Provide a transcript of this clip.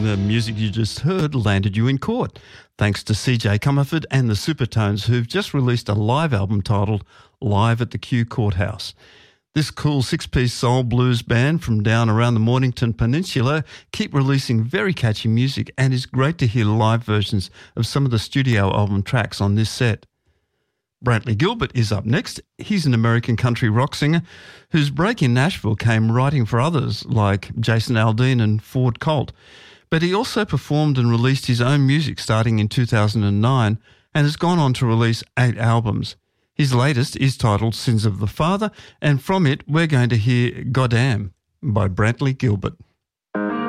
the music you just heard landed you in court, thanks to CJ Comerford and the Supertones, who've just released a live album titled Live at the Kew Courthouse. This cool six-piece soul blues band from down around the Mornington Peninsula keep releasing very catchy music, and it's great to hear live versions of some of the studio album tracks on this set. Brantley Gilbert is up next. He's an American country rock singer whose break in Nashville came writing for others like Jason Aldean and Ford Colt. But he also performed and released his own music starting in 2009 and has gone on to release 8 albums. His latest is titled Sins of the Father, and from it we're going to hear Goddamn by Brantley Gilbert.